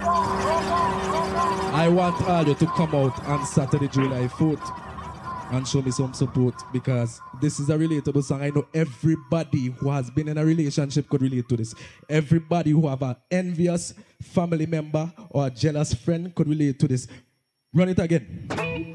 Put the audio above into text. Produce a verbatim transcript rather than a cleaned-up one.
I want all you to come out on Saturday, July fourth and show me some support because this is a relatable song. I know everybody who has been in a relationship could relate to this. Everybody who have an envious family member or a jealous friend could relate to this. Run it again.